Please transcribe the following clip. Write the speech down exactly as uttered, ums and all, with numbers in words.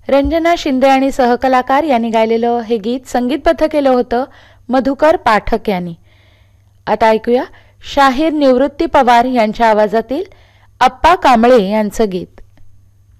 रंजना शिंदे आणि सहकलाकार यांनी गायलेलं हे गीत संगीतबद्ध केलं होतं मधुकर पाठक यांनी. आता ऐकूया शाहीर निवृत्ती पवार यांच्या आवाजातील अप्पा कांबळे यांचं गीत.